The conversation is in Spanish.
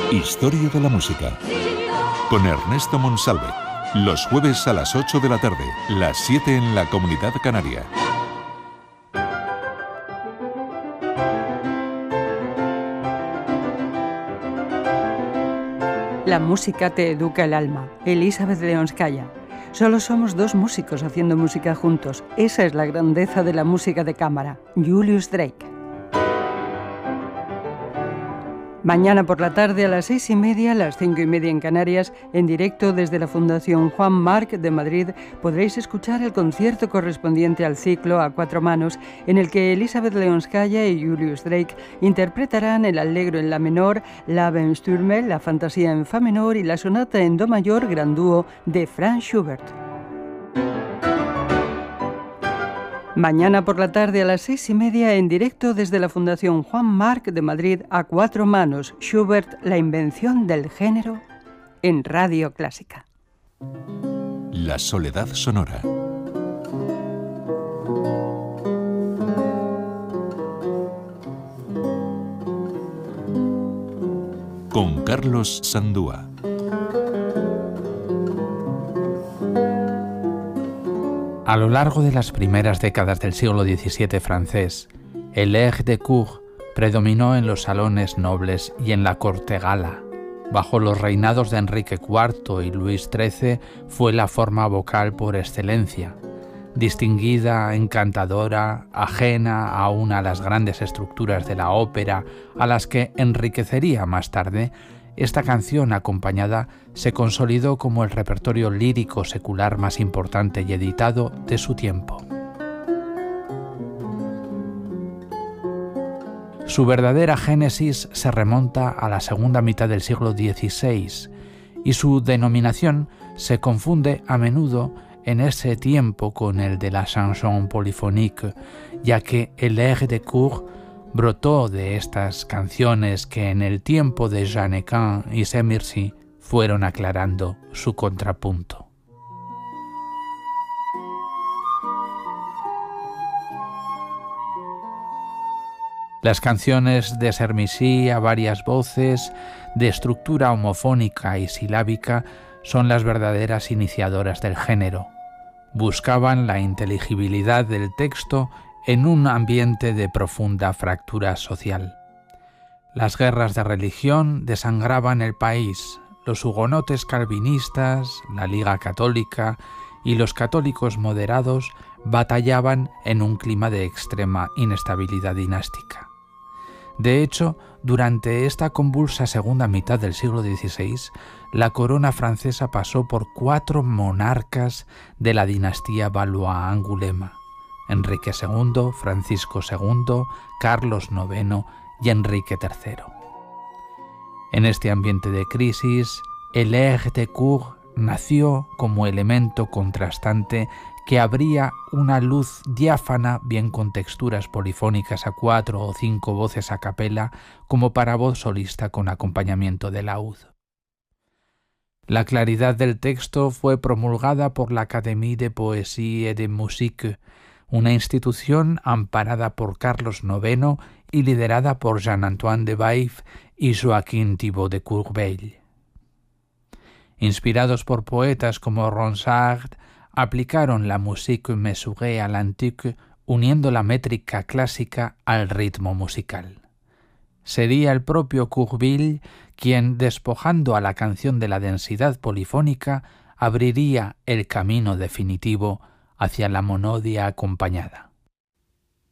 Historia de la música. Con Ernesto Monsalve. Los jueves a las 8 de la tarde, las 7 en la Comunidad Canaria. La música te educa el alma. Elizabeth Leonskaya. Solo somos dos músicos haciendo música juntos. Esa es la grandeza de la música de cámara. Julius Drake. Mañana por la tarde a las 6:30, las 5:30 en Canarias, en directo desde la Fundación Juan Marc de Madrid, podréis escuchar el concierto correspondiente al ciclo A Cuatro Manos, en el que Elizabeth Leonskaya y Julius Drake interpretarán el Allegro en la menor, la Abendstürme, la Fantasía en fa menor y la Sonata en do mayor gran dúo de Franz Schubert. Mañana por la tarde a las 6:30 en directo desde la Fundación Juan Marc de Madrid, A Cuatro Manos, Schubert, la invención del género, en Radio Clásica. La soledad sonora. Con Carlos Sandúa. A lo largo de las primeras décadas del siglo XVII francés, el air de cour predominó en los salones nobles y en la corte gala. Bajo los reinados de Enrique IV y Luis XIII fue la forma vocal por excelencia, distinguida, encantadora, ajena aún a las grandes estructuras de la ópera, a las que enriquecería más tarde. Esta canción acompañada se consolidó como el repertorio lírico secular más importante y editado de su tiempo. Su verdadera génesis se remonta a la segunda mitad del siglo XVI y su denominación se confunde a menudo en ese tiempo con el de la chanson polyphonique, ya que el air de cour brotó de estas canciones que en el tiempo de Jeannequin y Saint-Mircy fueron aclarando su contrapunto. Las canciones de Saint-Mircy a varias voces, de estructura homofónica y silábica, son las verdaderas iniciadoras del género. Buscaban la inteligibilidad del texto en un ambiente de profunda fractura social. Las guerras de religión desangraban el país. Los hugonotes calvinistas, la Liga Católica y los católicos moderados batallaban en un clima de extrema inestabilidad dinástica. De hecho, durante esta convulsa segunda mitad del siglo XVI, la corona francesa pasó por 4 monarcas de la dinastía Valois-Angulema: Enrique II, Francisco II, Carlos IX y Enrique III. En este ambiente de crisis, el air de cour nació como elemento contrastante que abría una luz diáfana, bien con texturas polifónicas a 4 o 5 voces a capela, como para voz solista con acompañamiento de laúd. La claridad del texto fue promulgada por la Académie de Poésie et de Musique, una institución amparada por Carlos IX y liderada por Jean-Antoine de Baïf y Joaquin Thibaut de Courbel. Inspirados por poetas como Ronsard, aplicaron la musique mesurée à l'antique, uniendo la métrica clásica al ritmo musical. Sería el propio Courbel quien, despojando a la canción de la densidad polifónica, abriría el camino definitivo hacia la monodia acompañada.